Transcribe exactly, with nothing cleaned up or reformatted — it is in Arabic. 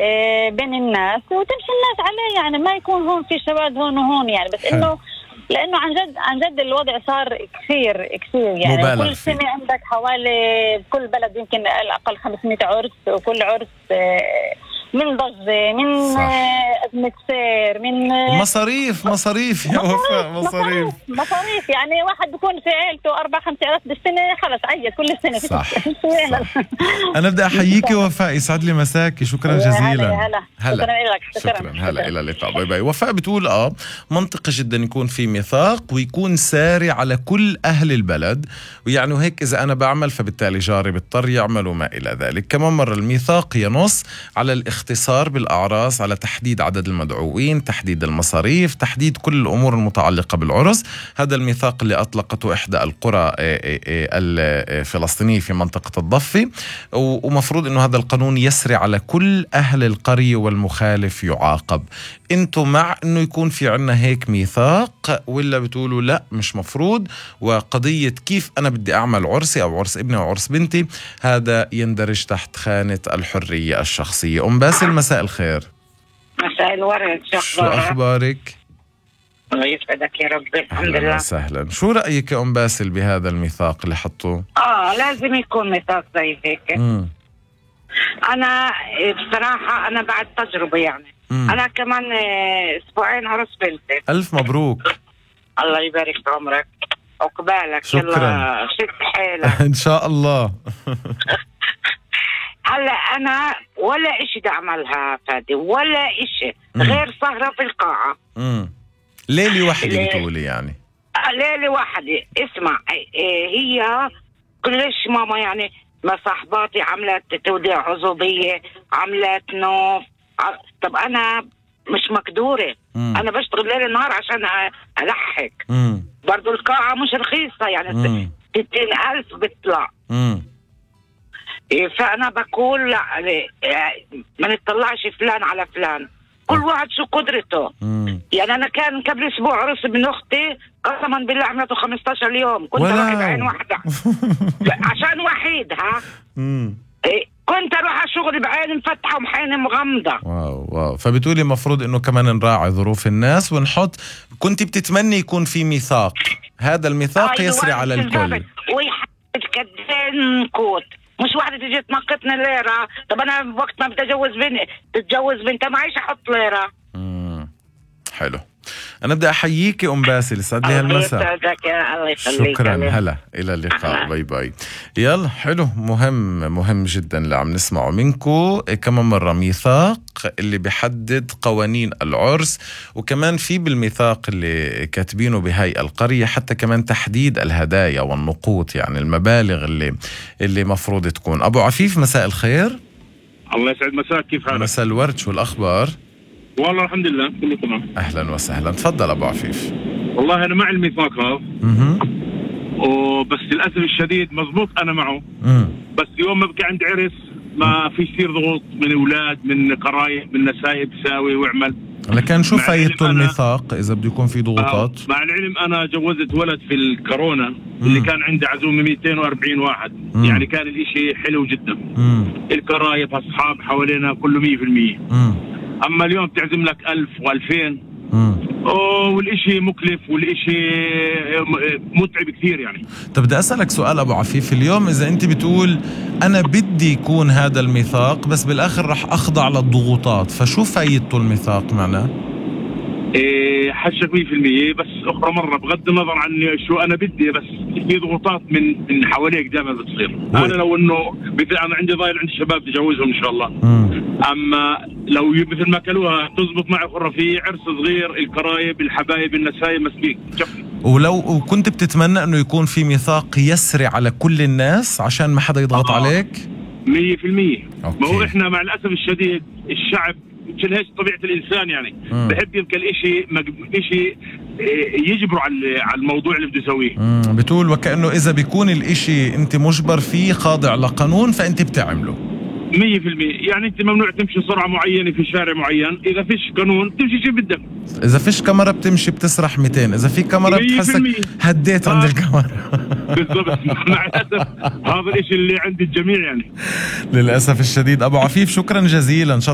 بين الناس وتمشي الناس عليه، يعني ما يكون هون في شواذ هون وهون يعني. بس انه لانه عن جد عن جد الوضع صار كثير كثير يعني. كل سنه عندك حوالي بكل بلد يمكن على الاقل خمسمية عرس، وكل عرس من ضجة، من أزمة سير، من مصاريف مصاريف يا وفاء، مصاريف مصاريف يعني. واحد بيكون في عيلته أربع خمس عرس بالسنة، خلص عيد كل سنة. صح, صح. أنا بدي أحييك وفاء، يسعد لي مساكي، شكرا جزيلا. هلا هلا شكرا لك. شكرا هلا، إلى اللقاء، باي باي. وفاء بتقول آه منطقي جدا يكون في ميثاق ويكون ساري على كل أهل البلد، ويعني هيك إذا أنا بعمل فبالتالي جاري بيضطر يعمل وما إلى ذلك. كمان مرة الميثاق ينص على الاختصار بالأعراس، على تحديد عدد المدعوين، تحديد المصاريف، تحديد كل الأمور المتعلقة بالعرس. هذا الميثاق اللي أطلقته إحدى القرى الفلسطينية في منطقة الضفة، ومفروض أنه هذا القانون يسري على كل أهل القرية والمخالف يعاقب. أنتم مع أنه يكون في عنا هيك ميثاق، ولا بتقولوا لا مش مفروض؟ وقضية كيف أنا بدي أعمل عرسي أو عرس ابني أو عرس بنتي، هذا يندرج تحت خانة الحرية الشخصية. أم باسل مساء الخير. مساء الورد، شو أخبارك؟ الله يسعدك يا رب. الحمد لله. أهلا وسهلا. شو رأيك يا أم باسل بهذا الميثاق اللي حطوه؟ آه لازم يكون ميثاق زي هيك. مم. أنا بصراحة أنا بعد تجربة يعني. مم. أنا كمان أسبوعين عرس بنتي. ألف مبروك. الله يبارك في عمرك وقبالك. شكرا. شد حيلك إن شاء الله. هلا أنا ولا إشي دا أعملها فادي، ولا إشي غير سهرة في القاعة. امم ليلة واحدة بتقولي يعني؟ ليلة واحدة. اسمع، هي كلش ماما يعني ما صاحباتي عملت توديع عزوبية، عملت نوف. طب أنا مش مقدورة. مم. أنا بشتغل ليل نهار عشان ألحق. مم. برضو القاعة مش رخيصة يعني. ستين ألف بتطلع. مم. فأنا بقول لا، ما نطلعش فلان على فلان، كل واحد شو قدرته. مم. يعني أنا كان قبل أسبوع عرس ابن أختي، قسما بالله عملته خمستاشر يوم، كنت أروح بعين واحدة عشان وحيد. ها إيه، كنت أروح على شغل بعين مفتحة ومحين مغمضة. واو واو. فبتقولي مفروض إنه كمان نراعي ظروف الناس ونحط. كنت بتتمني يكون في ميثاق، هذا الميثاق أيوة يسري على الكل ويحدد كدين كوت، مش واحدة تجي تنقطني ليرة. طب أنا وقت ما بدي أجوز بنت تتجوز بنت معيش أحط ليرة. امم حلو. أنا بدي أحييك أم باسل، يسعد لي هالمساء. شكرا، هلا، إلى اللقاء، باي باي. يلا حلو، مهم مهم جدا اللي عم نسمعه منكو. كمان مرة ميثاق اللي بيحدد قوانين العرس، وكمان في بالميثاق اللي كاتبينه بهاي القرية حتى كمان تحديد الهدايا والنقود، يعني المبالغ اللي اللي مفروض تكون. أبو عفيف مساء الخير. الله يسعد مساك، كيف حالك؟ مساء الورد، شو الأخبار؟ والله الحمد لله كله تمام. أهلا وسهلا، تفضل أبو عفيف. والله أنا مع الميثاق هذا، اها وبس للأسف الشديد مزبوط أنا معه. مم. بس يوم ما بكي عند عرس ما في يصير ضغوط من أولاد، من قرايب، من نسايب، ساوي واعمل. لكن شو فايدته الميثاق إذا بده يكون في ضغوطات؟ مع العلم أنا جوزت ولد في الكورونا. مم. اللي كان عنده عزومة مئتين وأربعين واحد. مم. يعني كان الإشي حلو جدا. مم. القرايب أصحاب حوالينا كله مية في المية. أما اليوم تعزم لك ألف وألفين، والإشي مكلف والإشي متعب كثير يعني. طب بدي أسألك سؤال أبو عفيف، اليوم إذا أنت بتقول أنا بدي يكون هذا الميثاق بس بالآخر رح أخضع للضغوطات، فشو فايدته الميثاق معنا؟ إيه حشك مية في المية. بس أخرى مرة بغض النظر عن شو أنا بدي، بس في ضغوطات من من حواليك دائما بتصير. أنا لو إنه مثل أنا عندي ضايل عندي شباب تجوزهم إن شاء الله. مم. أما لو مثل ما كلوها تزبط معي خرة في عرس صغير، القرايب الحبايب النسايب مسبيك جفني. ولو وكنت بتتمنى إنه يكون في ميثاق يسري على كل الناس عشان ما حدا يضغط آه. عليك؟ مية في المية. ما هو إحنا مع الأسف الشديد الشعب مشان هيك طبيعة الإنسان يعني. مم. بحب يبقى الإشي إشي يجبروا على على الموضوع اللي بده يسويه. بتقول وكأنه إذا بيكون الإشي أنت مجبر فيه خاضع لقانون فأنت بتعمله. مية في المية. يعني أنت ممنوع تمشي سرعة معينة في شارع معين، إذا فيش قانون تمشي شي بدك. إذا فيش كاميرا بتمشي بتسرح مئتين، إذا في كاميرا بتحسك هديت عند الكاميرا. بالضبط. مع الأسف هذا الإشي اللي عند الجميع يعني. للأسف الشديد. أبو عفيف شكرا جزيلا.